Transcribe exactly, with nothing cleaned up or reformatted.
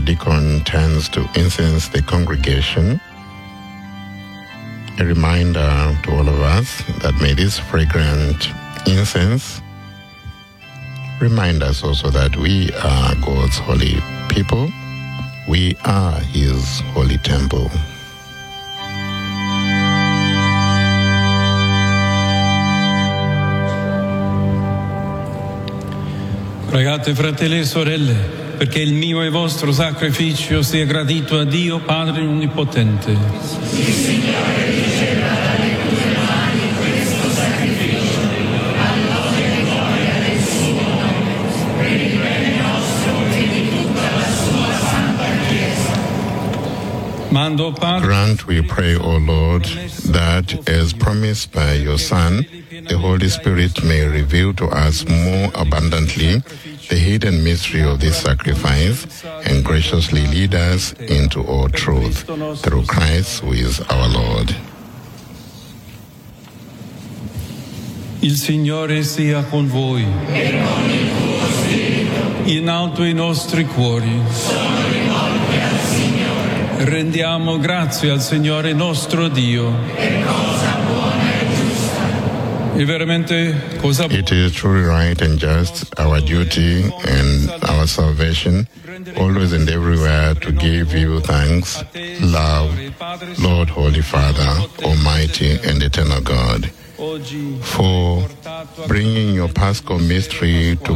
deacon turns to incense the congregation, a reminder to all of us that may this fragrant incense remind us also that we are God's holy people. We are His holy temple. Pregate, fratelli e sorelle, perché il mio e vostro sacrificio sia gradito a Dio Padre Onnipotente. Sì, Signore, riceva dalle tue mani questo sacrificio, all'onore e gloria del suo nome, per il bene nostro e di tutta la sua santa Chiesa. Mando, Padre, Grant, we pray, O Lord, that as promised by your Son, the Holy Spirit may reveal to us more abundantly the hidden mystery of this sacrifice and graciously lead us into all truth through Christ, who is our Lord. il Signore sia con voi. E con il tuo spirito. In alto i nostri cuori. Sono rivolti al Signore. Rendiamo grazie al Signore nostro Dio. È cosa buona e giusta. È veramente cosa It is truly right and just, our duty and our salvation, always and everywhere to give you thanks, love, Lord, Holy Father, Almighty and Eternal God, for bringing your Paschal mystery to